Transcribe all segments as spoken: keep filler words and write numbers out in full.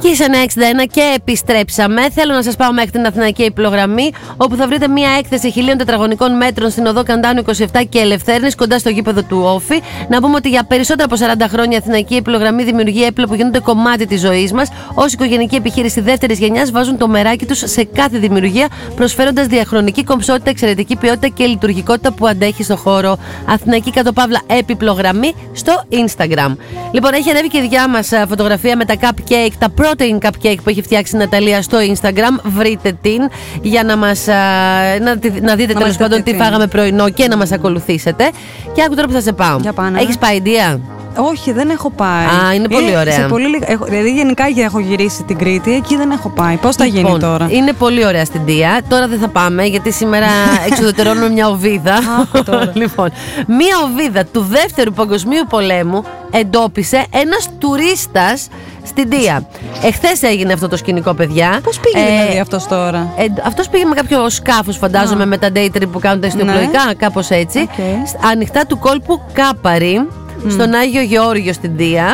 Kiss εννιακόσια εξήντα ένα και επιστρέψαμε. Θέλω να σας πάω μέχρι την Αθηναϊκή Υπλογραμμή, όπου θα βρείτε μια έκθεση χιλίων τετραγωνικών μέτρων στην οδό Καντάνου είκοσι επτά και Ελευθέρνης, κοντά στο γήπεδο του Όφη. Να πούμε ότι για περισσότερα από σαράντα χρόνια η Αθηναϊκή Υπλογραμμή δημιουργεί έπιπλα που γίνονται κομμάτι της ζωής μας. Ως οικογενειακή επιχείρηση δεύτερης γενιάς βάζουν το μεράκι τους σε κάθε δημιουργία, προσφέροντας διαχρονική κομψότητα, εξαιρετική ποιότητα και λειτουργικότητα που αντέχει στο χώρο. Αθηναϊκή κατ' παύλα Επιπλογραμμή στο Instagram. Λοιπόν, έχει ανέβει και η δικιά μας φωτογραφία με τα cupcake, τα protein cupcake που έχει φτιάξει η Ναταλία στο Instagram. Βρείτε την για να, μας, να, να δείτε τέλος πάντων τι φάγαμε πρωινό και να μας ακολουθήσετε. Και άκου τώρα που θα σε πάω. Έχεις πάει Ινδία? Όχι, δεν έχω πάει. Α, είναι πολύ ωραία. Σε πολύ λίγα, έχω, δηλαδή, γενικά έχω γυρίσει την Κρήτη, εκεί δεν έχω πάει. Πώς θα λοιπόν, γίνει τώρα? Είναι πολύ ωραία στην Ινδία. Τώρα δεν θα πάμε, γιατί σήμερα εξουδετερώνουμε μια οβίδα. Λοιπόν, μια οβίδα του Δεύτερου Παγκοσμίου Πολέμου εντόπισε ένας τουρίστας στην Ινδία. Εχθές έγινε αυτό το σκηνικό, παιδιά. Πώς πήγε ε, δηλαδή αυτός τώρα? Ε, αυτός πήγε με κάποιο σκάφος, φαντάζομαι, ah. με τα day trip που κάνουν τα ιστιοπλοϊκά, ναι. Κάπως έτσι. Okay. Ανοιχτά του κόλπου Κάπαρη. Mm. Στον Άγιο Γεώργιο στην Δία.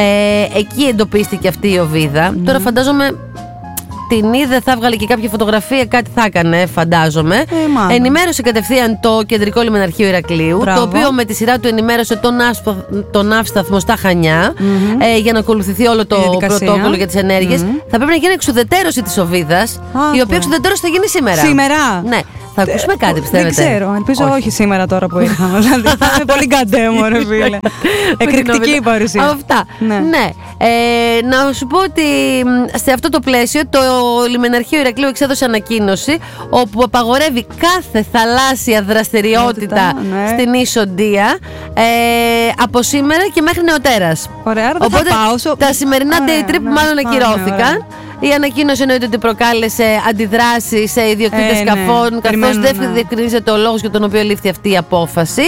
ε, Εκεί εντοπίστηκε αυτή η οβίδα. mm. Τώρα φαντάζομαι την είδε, θα έβγαλε και κάποια φωτογραφία, κάτι θα έκανε, φαντάζομαι. ε, Ενημέρωσε κατευθείαν το Κεντρικό Λιμεναρχείο Ηρακλείου. Μπράβο. Το οποίο με τη σειρά του ενημέρωσε τον, άσπο, τον ναύσταθμο στα Χανιά. mm-hmm. ε, Για να ακολουθηθεί όλο το πρωτόκολλο για τις ενέργειες. mm-hmm. Θα πρέπει να γίνει εξουδετερώση της οβίδας, ah, η οποία εξουδετερώση θα γίνει σήμερα. Σήμερα? Ναι. Θα ακούσουμε κάτι, πιστεύετε? Δεν ξέρω, ελπίζω όχι, όχι σήμερα τώρα που ήρθαμε. Δηλαδή θα είναι πολύ καντέμο, ρε φίλε. Εκρηκτική η παρουσία. Αυτά. Ναι. ναι. Ε, να σου πω ότι σε αυτό το πλαίσιο το Λιμεναρχείο Ηρακλείου εξέδωσε ανακοίνωση όπου απαγορεύει κάθε θαλάσσια δραστηριότητα ναι. στην ίσο Ντία ε, από σήμερα και μέχρι νεοτέρας. Ωραία, άρα οπότε θα πάω. Τα σημερινά ωραία, day trip ναι, μάλλον ακυρώθηκαν. Η ανακοίνωση εννοείται ότι προκάλεσε αντιδράσεις σε ιδιοκτήτες ε, σκαφών, ναι. καθώς δεν ναι. διευκρινίζεται ο λόγος για τον οποίο λήφθη αυτή η απόφαση.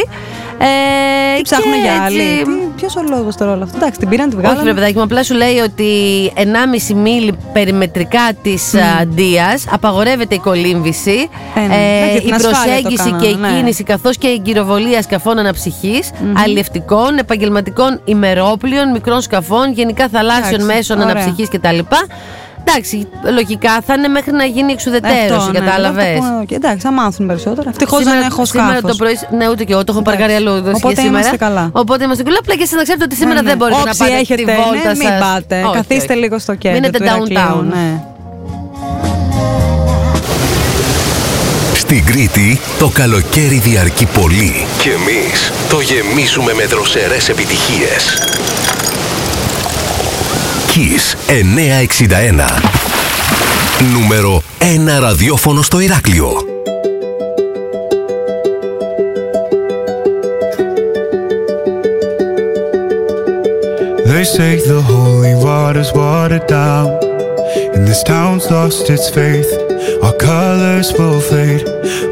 Ε, τι ψάχνουν για άλλη? Ποιος ο λόγος τώρα όλο αυτό? Εντάξει, την πήραν, την βγάλαν. Όχι, ρε παιδάκι μου, απλά σου λέει ότι ενάμιση μίλι περιμετρικά της mm. Ντίας απαγορεύεται η κολύμβηση, ε, ναι. ε, η προσέγγιση κάνανε, και η ναι. κίνηση, καθώς και η εγκυροβολία σκαφών αναψυχής, mm-hmm. αλλιευτικών, επαγγελματικών ημερόπλοιων, μικρών σκαφών, γενικά θαλάσσιων μέσων αναψυχής κτλ. Εντάξει, λογικά θα είναι μέχρι να γίνει εξουδετερώση, ναι, κατάλαβες. Okay, εντάξει, θα μάθουν περισσότερα. Ευτυχώς δεν έχω σκάφος. Σήμερα το πρωί, ναι, ούτε και εγώ το έχω παρκάρει αλλού. Οπότε είμαστε καλά. Οπότε είμαστε καλά. Απλά και εσείς να ξέρετε ότι σήμερα ναι, ναι. δεν μπορείτε Όψη να πάτε έχετε, τη βόλτα ναι, σας. Μην πάτε, όχι, καθίστε όχι. λίγο στο κέντρο. Μείνετε downtown. Ναι. Στην Κρήτη το καλοκαίρι διαρκεί πολύ και εμείς το γεμίζουμε με δροσερές επιτυχίες. Kiss εννιακόσια εξήντα ένα. Νούμερο ένα ραδιόφωνο στο Ηράκλειο. They say the holy water's watered down, and this town's lost its faith. Our colors will fade,